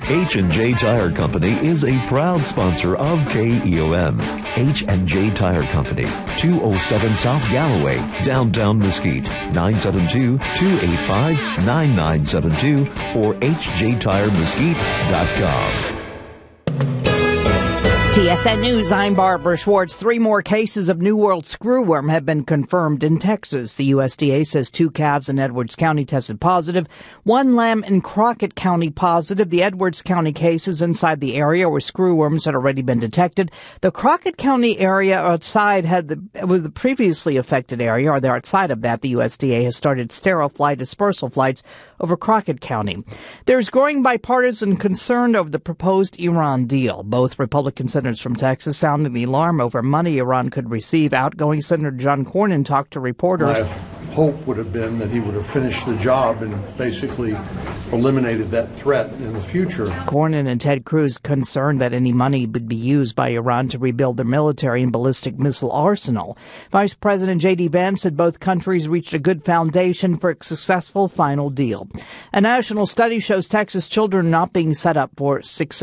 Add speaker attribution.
Speaker 1: H&J Tire Company is a proud sponsor of KEOM. H&J Tire Company, 207 South Galloway, downtown Mesquite, 972-285-9972 or hjtiremesquite.com.
Speaker 2: TSN News, I'm Barbara Schwartz. 3 more cases of New World screwworm have been confirmed in Texas. The USDA says 2 calves in Edwards County tested positive, 1 lamb in Crockett County positive. The Edwards County cases inside the area where screwworms had already been detected. The Crockett County area outside was the previously affected area, or they're outside of that. The USDA has started sterile fly dispersal flights over Crockett County. There's growing bipartisan concern over the proposed Iran deal. Both Republican senators from Texas sounding the alarm over money Iran could receive. Outgoing Senator John Cornyn talked to reporters.
Speaker 3: My hope would have been that he would have finished the job and basically eliminated that threat in the future.
Speaker 2: Cornyn and Ted Cruz concerned that any money would be used by Iran to rebuild their military and ballistic missile arsenal. Vice President J.D. Vance said both countries reached a good foundation for a successful final deal. A national study shows Texas children not being set up for success.